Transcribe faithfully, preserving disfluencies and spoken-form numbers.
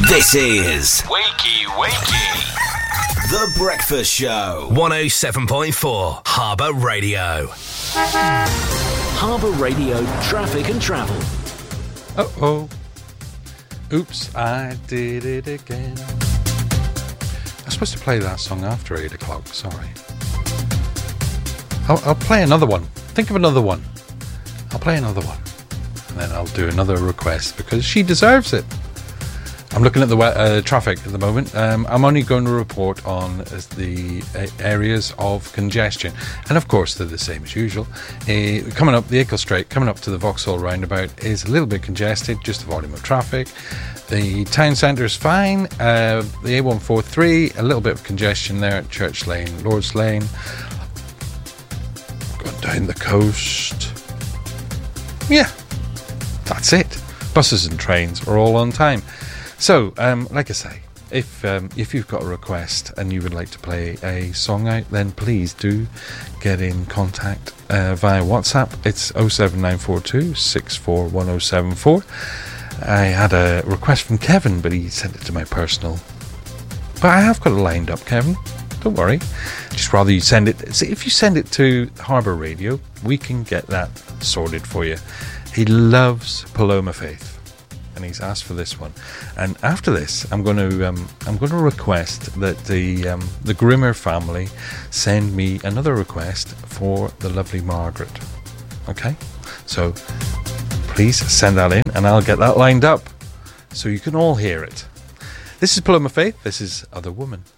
This is Wakey Wakey, The Breakfast Show. one oh seven point four Harbour Radio. Harbour Radio traffic and travel. Uh-oh. Oops, I did it again. I was supposed to play that song after eight o'clock, sorry. I'll, I'll play another one. Think of another one. I'll play another one. And then I'll do another request because she deserves it. I'm looking at the uh, traffic at the moment. Um, I'm only going to report on uh, the uh, areas of congestion. And of course, they're the same as usual. Uh, coming up the Acle Straight, coming up to the Vauxhall roundabout is a little bit congested, just the volume of traffic. The town centre is fine. Uh, the A one forty-three, a little bit of congestion there at Church Lane, Lord's Lane. Going down the coast. Yeah, that's it. Buses and trains are all on time. So, um, like I say, if um, if you've got a request and you would like to play a song out, then please do get in contact uh, via WhatsApp. It's oh seven nine four two, six four one oh seven four. I had a request from Kevin, but he sent it to my personal. But I have got it lined up, Kevin. Don't worry. Just rather you send it. See, if you send it to Harbour Radio, we can get that sorted for you. He loves Paloma Faith. And he's asked for this one, and after this, I'm going to um, I'm going to request that the um, the Grimmer family send me another request for the lovely Margaret. Okay, so please send that in, and I'll get that lined up so you can all hear it. This is Paloma Faith. This is Other Woman.